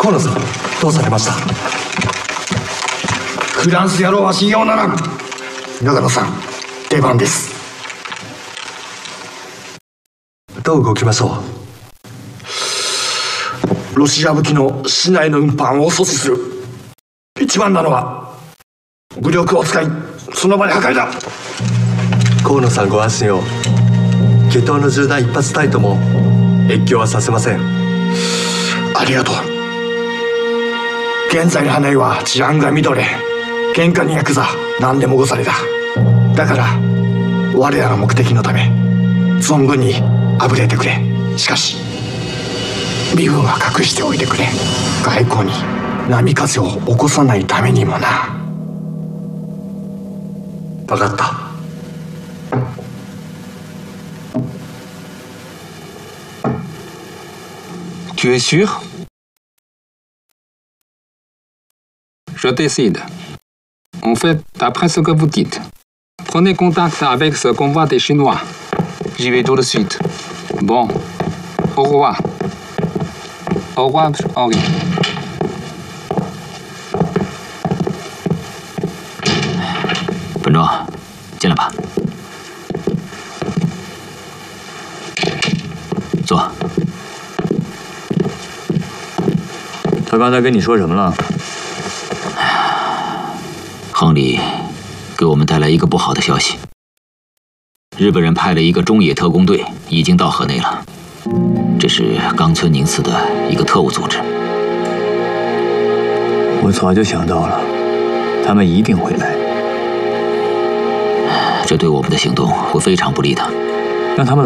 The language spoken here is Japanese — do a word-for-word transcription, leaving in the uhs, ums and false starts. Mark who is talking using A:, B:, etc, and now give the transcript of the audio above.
A: 河野さん、どうされました？
B: フランス野郎は信用ならん。長野さん、出番です。
A: どう動きましょ
B: う。ロシア武器の市内の運搬を阻止する。一番なのは武力を使いその場で破壊だ。
A: 河野さん、ご安心を。決闘の銃弾一発たりとも越境はさせません。
B: ありがとう。現在の花井は治安が乱れ、喧嘩にヤクザ何でもごされだ。だから我らの目的のため存分にあぶれてくれ。しかし身分は隠しておいてくれ。外交に波風を起こさないためにもな。
A: 分かった。
C: Tu es sûr? Je décide. On fait d'après ce que vous dites. Prenez contact avec ce convoi des Chinois.
D: J'y vais tout de suite.
C: Bon. Au revoir. Au revoir, Henri.
E: 本庄，进来吧。坐。
F: 他刚才跟你说什么了？
E: 亨利给我们带来一个不好的消息：日本人派了一个中野特工队，已经到河内了。这是冈村宁次的一个特务组织。
F: 我早就想到了，他们一定会来。
E: 这对我们的行动会非常不利的。
F: 让他们来。